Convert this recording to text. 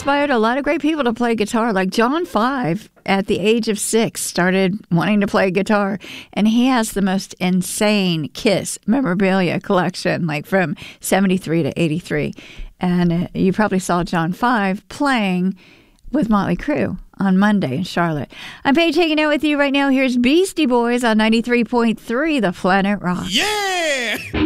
inspired a lot of great people to play guitar, like John 5 at the age of 6 started wanting to play guitar, and he has the most insane Kiss memorabilia collection, like from 73 to 83. And you probably saw John 5 playing with Motley Crue on Monday in Charlotte. I'm Paige hanging out with you right now. Here's Beastie Boys on 93.3 The Planet Rock. Yeah!